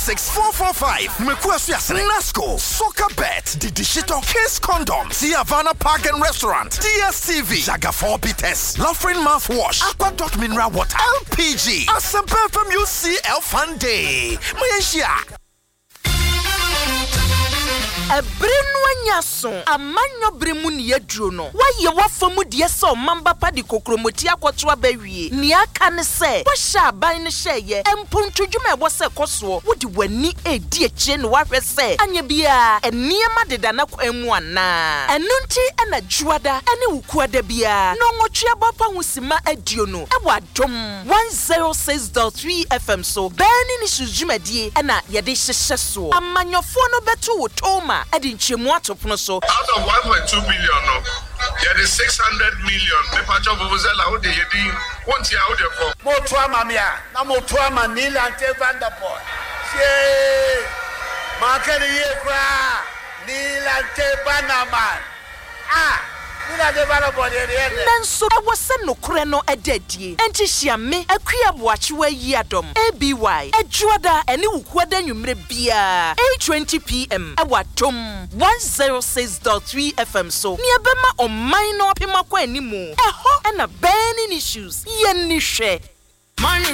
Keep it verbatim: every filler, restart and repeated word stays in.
six four four five. Mekuasu Yasene. Nasco. Soccer Bet. Didishito. Kiss Condom. Tiavana Park and Restaurant. D S T V. Jaga four Bites. Lofrin Mouthwash. Aqua Dot Mineral Water. L P G. Asempe from U C L Fun Day. Malaysia. A Brenwanyason, a manyo bremun yedruno. Why ye wafamu dear so mamba padi kokromotia kwatwa bewi. Nia can say, Washa by the share, and puntujume was a coswo, would you ni a dear chin what say, and ye be a near madidana m one na. And nunti and a juada, and uquade bia. No more chiabapa wusima ediono. A what drum one zero six dot three F M so burning issues jumadi and a yadisha so. A manyofono betu toma. Edin Chimwato Pnoso. Out of one point two billion, no, there is six hundred million. The patch of Vuvuzela, how they did one year out there. Motuama Mia, Namotuama Nil and Vanderport. Yay! Market ye cry, Nil and Banaman. Ah! Then so I was sent no creno a dead ye, and Tishia me a queer watch where ye adom. A B Y, a Juada, and you quaden you may be a twenty p m. A watum one zero six dot three F M so near Bema or minor Pimaqua anymore. A hot and a burning issues, yen niche.